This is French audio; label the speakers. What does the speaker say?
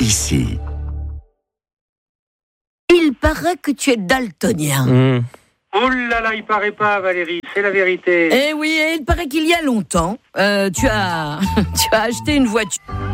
Speaker 1: ici.
Speaker 2: Il paraît que tu es daltonien.
Speaker 3: Oh là là, il paraît pas, Valérie, c'est la vérité.
Speaker 2: Eh oui, et il paraît qu'il y a longtemps, tu as acheté une voiture.